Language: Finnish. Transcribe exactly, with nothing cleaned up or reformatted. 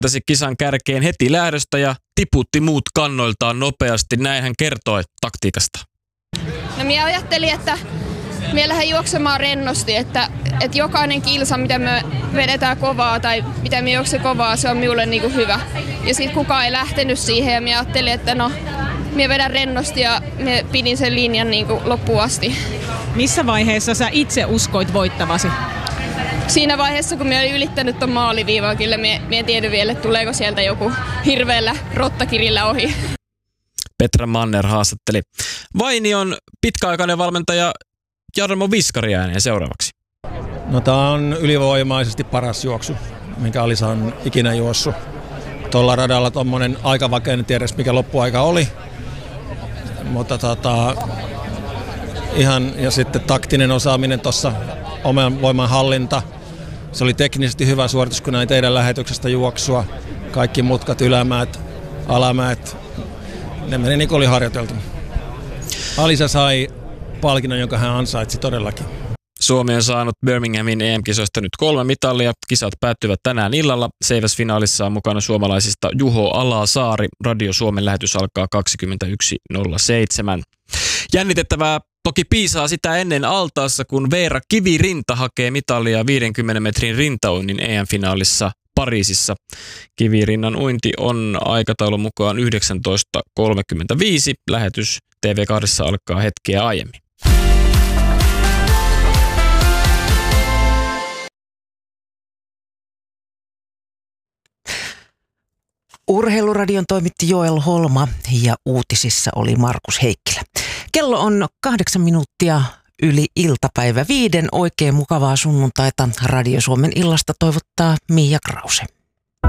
hyökkäsi kisan kärkeen heti lähdöstä ja tiputti muut kannoiltaan nopeasti. Näin hän kertoi taktiikasta. No minä ajattelin, että minä lähden juoksemaan rennosti, että, että jokainen kilsa, mitä me vedetään kovaa tai mitä me juokse kovaa, se on minulle niinku hyvä. Ja sitten kukaan ei lähtenyt siihen ja minä ajattelin, että no, minä vedän rennosti ja minä pidin sen linjan niinku loppuun asti. Missä vaiheessa sä itse uskoit voittavasi? Siinä vaiheessa, kun minä olin ylittänyt tuon maaliviivaa, kyllä minä en tiedä vielä, että tuleeko sieltä joku hirveällä rottakirillä ohi. Petra Manner haastatteli Vainion pitkäaikainen valmentaja Jarmo Viskari ääneen seuraavaksi. No, tämä on ylivoimaisesti paras juoksu, minkä Alisa on ikinä juossut. Tuolla radalla tuommoinen aikavake, en tiedä mikä loppuaika oli. Mutta tota, ihan, ja sitten taktinen osaaminen tuossa, oman voiman hallinta. Se oli teknisesti hyvä suoritus, kun näin teidän lähetyksestä juoksua. Kaikki mutkat, ylämäät, alamäät, ne meni niin kuin oli harjoiteltu. Alisa sai palkinnon, jonka hän ansaitsi todellakin. Suomi on saanut Birminghamin E M-kisoista nyt kolme mitalia. Kisat päättyvät tänään illalla. Seiväsfinaalissa on mukana suomalaisista Juho Alasaari. Radio Suomen lähetys alkaa kaksikymmentäyksi nolla seitsemän. Jännitettävää toki piisaa sitä ennen altaassa, kun Veera Kivirinta hakee mitalia viidenkymmenen metrin rintauinnin E M-finaalissa Pariisissa. Kivirinnan uinti on aikataulun mukaan yhdeksäntoista kolmekymmentäviisi. Lähetys T V kaksi alkaa hetkeä aiemmin. Urheiluradion toimitti Joel Holma ja uutisissa oli Markus Heikkilä. Kello on kahdeksan minuuttia yli iltapäivä viiden. Oikein mukavaa sunnuntaita. Radio Suomen illasta toivottaa Miia Krause.